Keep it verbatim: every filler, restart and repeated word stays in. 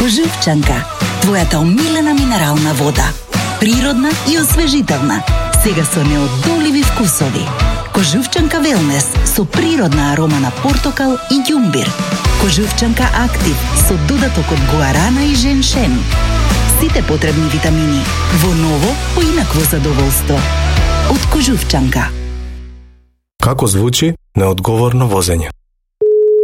Кожувчанка, твојата омилена минерална вода. Природна и освежителна, сега со неодоливи вкусови. Кожувчанка Велнес со природна арома на портокал и ѓумбир. Кожувчанка Актив со додаток од гуарана и женшен. Сите потребни витамини во ново, поинакво задоволство. Од Кожувчанка. Како звучи неодговорно возење?